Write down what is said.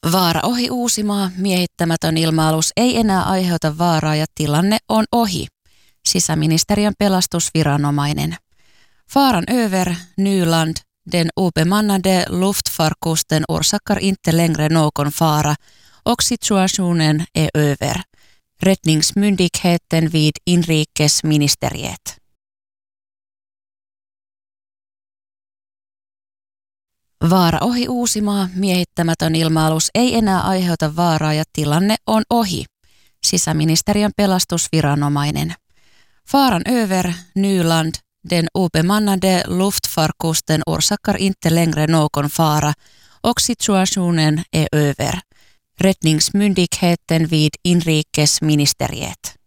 Vaara ohi Uusimaa, miehittämätön ilma-alus ei enää aiheuta vaaraa ja tilanne on ohi. Sisäministeriön pelastusviranomainen. Faran över, Nyland, den obemannade luftfarkosten orsakar inte längre någon fara och situationen är över. Räddningsmyndigheten vid inrikesministeriet. Vaara ohi Uusimaa, miehittämätön ilma-alus ei enää aiheuta vaaraa ja tilanne on ohi. Sisäministeriön pelastusviranomainen. Faran över, Nyland, den obemannade luftfarkosten orsakar inte längre någon fara och situationen är över. Räddningsmyndigheten vid inrikesministeriet.